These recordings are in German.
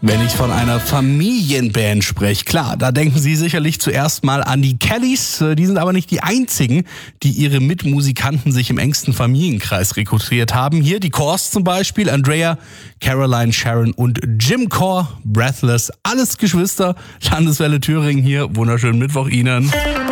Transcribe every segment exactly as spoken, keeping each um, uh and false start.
Wenn ich von einer Familienband spreche, klar, da denken Sie sicherlich zuerst mal an die Kellys. Die sind aber nicht die einzigen, die ihre Mitmusikanten sich im engsten Familienkreis rekrutiert haben. Hier die Corrs zum Beispiel, Andrea, Caroline, Sharon und Jim Corr, Breathless, alles Geschwister. Landeswelle Thüringen hier, wunderschönen Mittwoch Ihnen.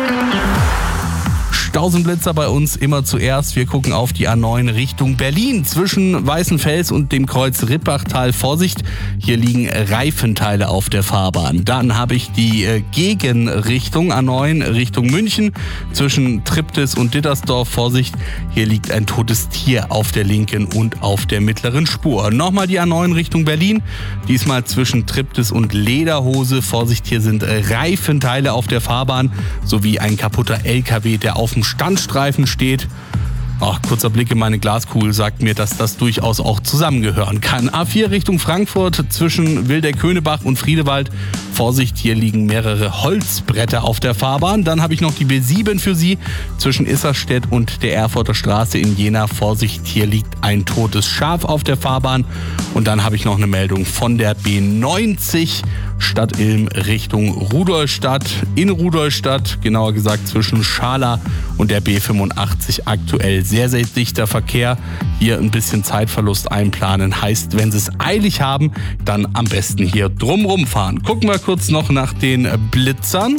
Stausenblitzer bei uns immer zuerst. Wir gucken auf die A neun Richtung Berlin. Zwischen Weißenfels und dem Kreuz Rippachtal. Vorsicht, hier liegen Reifenteile auf der Fahrbahn. Dann habe ich die äh, Gegenrichtung A neun Richtung München. Zwischen Triptis und Dittersdorf. Vorsicht, hier liegt ein totes Tier auf der linken und auf der mittleren Spur. Nochmal die A neun Richtung Berlin. Diesmal zwischen Triptis und Lederhose. Vorsicht, hier sind äh, Reifenteile auf der Fahrbahn sowie ein kaputter L K W, der auf dem Standstreifen steht. Ach, kurzer Blick in meine Glaskugel sagt mir, dass das durchaus auch zusammengehören kann. A vier Richtung Frankfurt zwischen Wildeck-Köhnebach und Friedewald. Vorsicht, hier liegen mehrere Holzbretter auf der Fahrbahn. Dann habe ich noch die B sieben für Sie zwischen Isserstedt und der Erfurter Straße in Jena. Vorsicht, hier liegt ein totes Schaf auf der Fahrbahn. Und dann habe ich noch eine Meldung von der B neunzig Stadt Ilm Richtung Rudolstadt. In Rudolstadt, genauer gesagt zwischen Schala und der B fünfundachtzig aktuell sehr, sehr dichter Verkehr. Hier ein bisschen Zeitverlust einplanen. Heißt, wenn Sie es eilig haben, dann am besten hier drumrum fahren. Gucken wir kurz noch nach den Blitzern.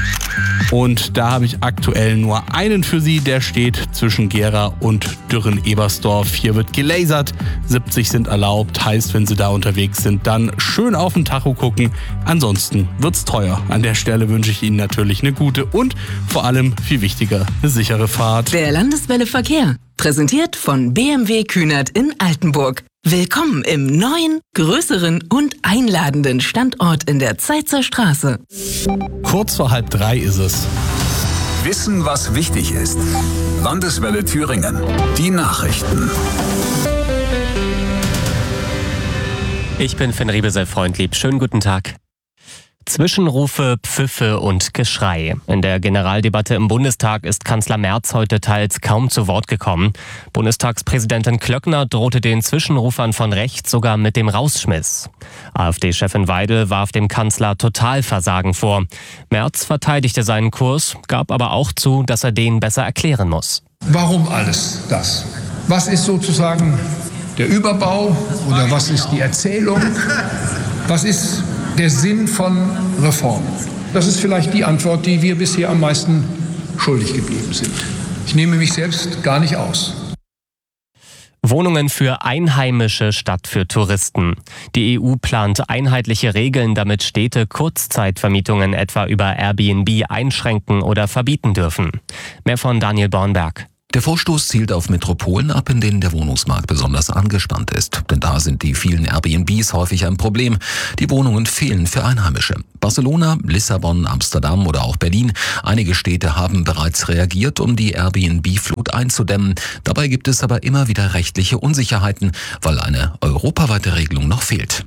Und da habe ich aktuell nur einen für Sie, der steht zwischen Gera und Dürren-Ebersdorf. Hier wird gelasert, siebzig sind erlaubt, heißt, wenn Sie da unterwegs sind, dann schön auf den Tacho gucken. Ansonsten wird's teuer. An der Stelle wünsche ich Ihnen natürlich eine gute und vor allem, viel wichtiger, eine sichere Fahrt. Der Landeswelle Verkehr, präsentiert von B M W Kühnert in Altenburg. Willkommen im neuen, größeren und einladenden Standort in der Zeitzer Straße. Kurz vor halb drei ist es. Wissen, was wichtig ist. Landeswelle Thüringen. Die Nachrichten. Ich bin Finn Riebesel-Freundlieb. Schönen guten Tag. Zwischenrufe, Pfiffe und Geschrei. In der Generaldebatte im Bundestag ist Kanzler Merz heute teils kaum zu Wort gekommen. Bundestagspräsidentin Klöckner drohte den Zwischenrufern von rechts sogar mit dem Rausschmiss. AfD-Chefin Weidel warf dem Kanzler Totalversagen vor. Merz verteidigte seinen Kurs, gab aber auch zu, dass er den besser erklären muss. Warum alles das? Was ist sozusagen der Überbau oder was ist die Erzählung? Was ist der Sinn von Reformen? Das ist vielleicht die Antwort, die wir bisher am meisten schuldig geblieben sind. Ich nehme mich selbst gar nicht aus. Wohnungen für Einheimische statt für Touristen. Die E U plant einheitliche Regeln, damit Städte Kurzzeitvermietungen etwa über Airbnb einschränken oder verbieten dürfen. Mehr von Daniel Bornberg. Der Vorstoß zielt auf Metropolen ab, in denen der Wohnungsmarkt besonders angespannt ist. Denn da sind die vielen Airbnbs häufig ein Problem. Die Wohnungen fehlen für Einheimische. Barcelona, Lissabon, Amsterdam oder auch Berlin. Einige Städte haben bereits reagiert, um die Airbnb-Flut einzudämmen. Dabei gibt es aber immer wieder rechtliche Unsicherheiten, weil eine europaweite Regelung noch fehlt.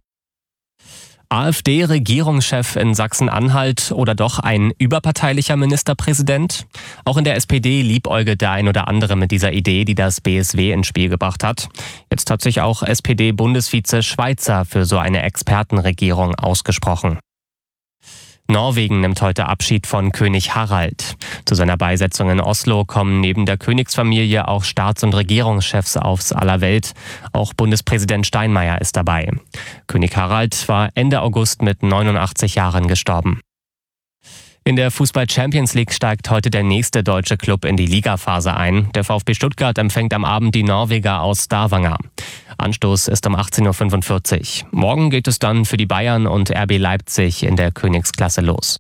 AfD-Regierungschef in Sachsen-Anhalt oder doch ein überparteilicher Ministerpräsident? Auch in der S P D liebäugelt der ein oder andere mit dieser Idee, die das B S W ins Spiel gebracht hat. Jetzt hat sich auch S P D-Bundesvize Schweizer für so eine Expertenregierung ausgesprochen. Norwegen nimmt heute Abschied von König Harald. Zu seiner Beisetzung in Oslo kommen neben der Königsfamilie auch Staats- und Regierungschefs aus aller Welt. Auch Bundespräsident Steinmeier ist dabei. König Harald war Ende August mit neunundachtzig Jahren gestorben. In der Fußball-Champions League steigt heute der nächste deutsche Club in die Ligaphase ein. Der VfB Stuttgart empfängt am Abend die Norweger aus Stavanger. Anstoß ist um achtzehn Uhr fünfundvierzig. Morgen geht es dann für die Bayern und R B Leipzig in der Königsklasse los.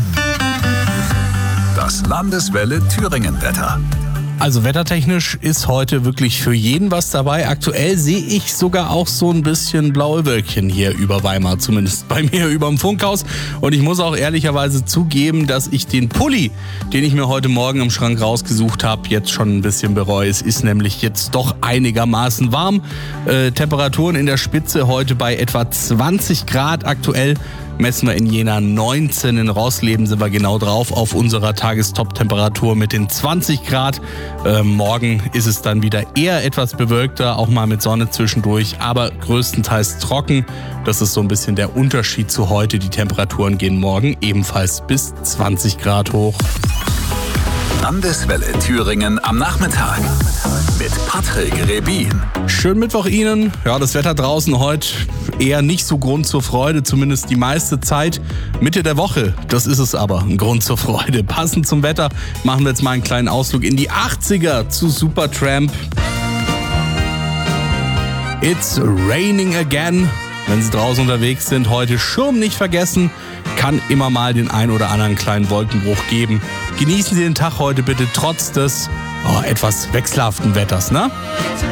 Das Landeswelle Thüringen-Wetter. Also wettertechnisch ist heute wirklich für jeden was dabei. Aktuell sehe ich sogar auch so ein bisschen blaue Wölkchen hier über Weimar, zumindest bei mir über dem Funkhaus. Und ich muss auch ehrlicherweise zugeben, dass ich den Pulli, den ich mir heute Morgen im Schrank rausgesucht habe, jetzt schon ein bisschen bereue. Es ist nämlich jetzt doch einigermaßen warm. Äh, Temperaturen in der Spitze heute bei etwa zwanzig Grad aktuell. messen wir in Jena neunzehn, in Rosleben sind wir genau drauf auf unserer Tagestop-Temperatur mit den zwanzig Grad. Äh, morgen ist es dann wieder eher etwas bewölkter, auch mal mit Sonne zwischendurch, aber größtenteils trocken. Das ist so ein bisschen der Unterschied zu heute. Die Temperaturen gehen morgen ebenfalls bis zwanzig Grad hoch. Landeswelle Thüringen am Nachmittag mit Patrick Rebin. Schönen Mittwoch Ihnen. Ja, das Wetter draußen heute eher nicht so Grund zur Freude, zumindest die meiste Zeit. Mitte der Woche, das ist es aber, ein Grund zur Freude. Passend zum Wetter machen wir jetzt mal einen kleinen Ausflug in die achtziger zu Supertramp. It's raining again. Wenn Sie draußen unterwegs sind, heute Schirm nicht vergessen. Kann immer mal den ein oder anderen kleinen Wolkenbruch geben. Genießen Sie den Tag heute bitte trotz des oh, etwas wechselhaften Wetters, ne?